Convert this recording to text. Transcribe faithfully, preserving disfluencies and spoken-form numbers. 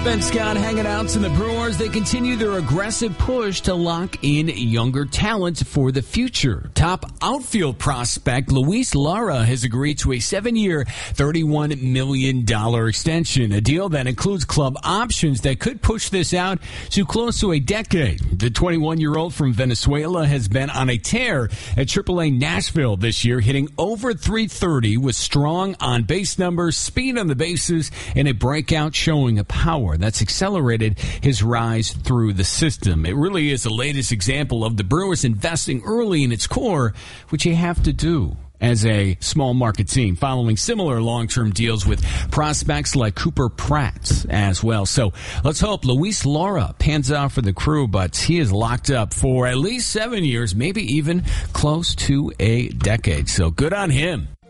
Ben Scott hanging out in the Brewers. They continue their aggressive push to lock in younger talent for the future. Top outfield prospect Luis Lara has agreed to a seven-year, thirty-one million dollars extension, a deal that includes club options that could push this out to close to a decade. The twenty-one-year-old from Venezuela has been on a tear at triple A Nashville this year, hitting over three thirty with strong on-base numbers, speed on the bases, and a breakout showing of power that's accelerated his rise through the system. It really is the latest example of the Brewers investing early in its core, which you have to do as a small market team, following similar long-term deals with prospects like Cooper Pratt as well. So let's hope Luis Lara pans out for the Crew, but he is locked up for at least seven years, maybe even close to a decade. So good on him.